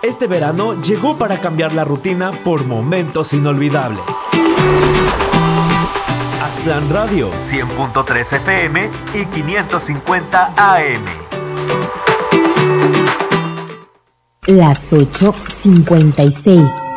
Este verano llegó para cambiar la rutina por momentos inolvidables. Aztlán Radio, 100.3 FM y 550 AM. Las 8:56.